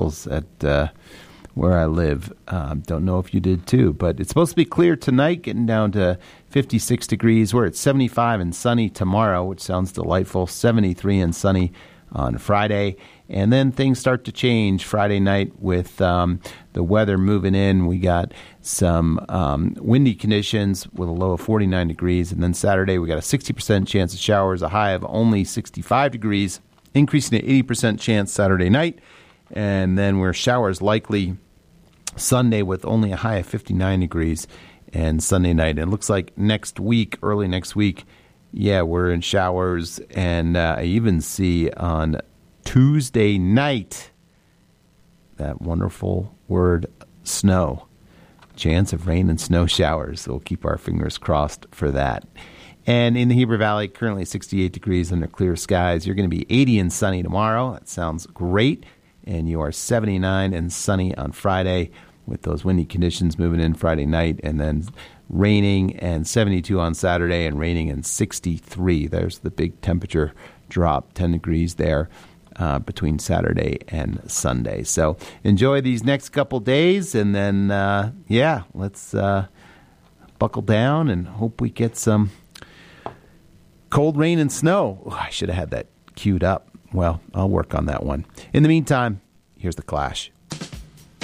at where I live. Don't know if you did too, but it's supposed to be clear tonight, getting down to 56 degrees. We're at 75 and sunny tomorrow, which sounds delightful. 73 and sunny on Friday. And then things start to change Friday night with the weather moving in. We got some windy conditions with a low of 49 degrees. And then Saturday, we got a 60% chance of showers, a high of only 65 degrees, increasing to 80% chance Saturday night. And then we're showers likely Sunday with only a high of 59 degrees and Sunday night. It looks like next week, early next week, we're in showers. And I even see on Tuesday night, that wonderful word, snow. Chance of rain and snow showers. So we'll keep our fingers crossed for that. And in the Heber Valley, currently 68 degrees under clear skies. You're going to be 80 and sunny tomorrow. That sounds great. And you are 79 and sunny on Friday with those windy conditions moving in Friday night. And then raining and 72 on Saturday and raining and 63. There's the big temperature drop, 10 degrees there. Between Saturday and Sunday. So enjoy these next couple days, and then, let's buckle down and hope we get some cold rain and snow. I should have had that queued up. Well, I'll work on that one. In the meantime, here's The Clash.